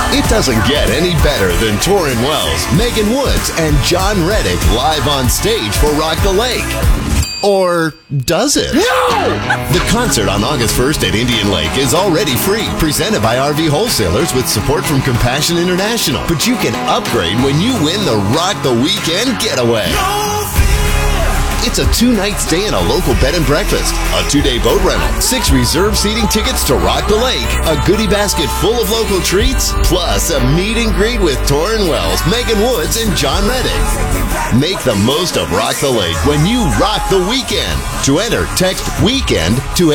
It doesn't get any better than Torrin Wells, Megan Woods, and John Reddick live on stage for Rock the Lake. Or does it? No! The concert on August 1st at Indian Lake is already free, presented by RV Wholesalers with support from Compassion International. But you can upgrade when you win the Rock the Weekend Getaway. It's a 2-night stay in a local bed and breakfast, a 2-day boat rental, 6 reserved seating tickets to Rock the Lake, a goodie basket full of local treats, plus a meet and greet with Torrin Wells, Megan Woods, and John Reddick. Make the most of Rock the Lake when you rock the weekend. To enter, text WEEKEND to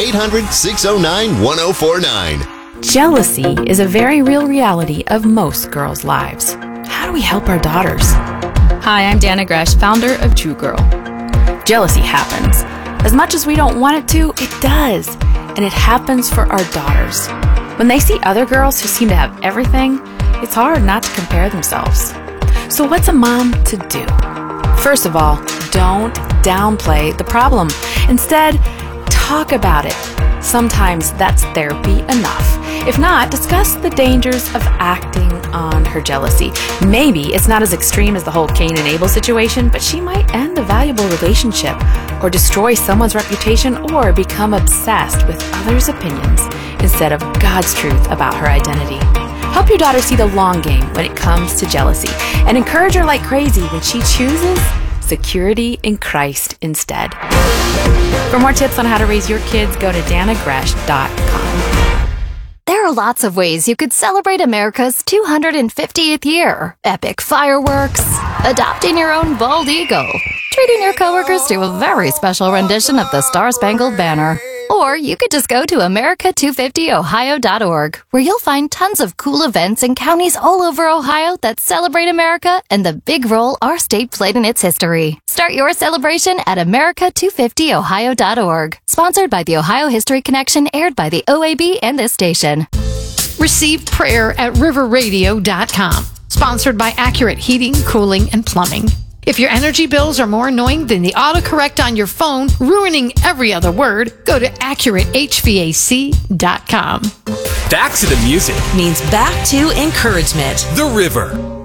800-609-1049. Jealousy is a very real reality of most girls' lives. How do we help our daughters? Hi, I'm Dana Gresh, founder of True Girl. Jealousy happens. As much as we don't want it to, it does. And it happens for our daughters. When they see other girls who seem to have everything, it's hard not to compare themselves. So what's a mom to do? First of all, don't downplay the problem. Instead, talk about it. Sometimes that's therapy enough. If not, discuss the dangers of acting on her jealousy. Maybe it's not as extreme as the whole Cain and Abel situation, but she might end a valuable relationship, or destroy someone's reputation, or become obsessed with others' opinions instead of God's truth about her identity. Help your daughter see the long game when it comes to jealousy, and encourage her like crazy when she chooses security in Christ instead. For more tips on how to raise your kids, go to danagresh.com. There are lots of ways you could celebrate America's 250th year. Epic fireworks, adopting your own bald eagle, treating your coworkers to a very special rendition of the Star-Spangled Banner. Or you could just go to America250ohio.org, where you'll find tons of cool events in counties all over Ohio that celebrate America and the big role our state played in its history. Start your celebration at America250ohio.org. Sponsored by the Ohio History Connection, aired by the OAB and this station. Receive prayer at riverradio.com. Sponsored by Accurate Heating, Cooling, and Plumbing. If your energy bills are more annoying than the autocorrect on your phone, ruining every other word, go to AccurateHVAC.com. Back to the music means back to encouragement. The River.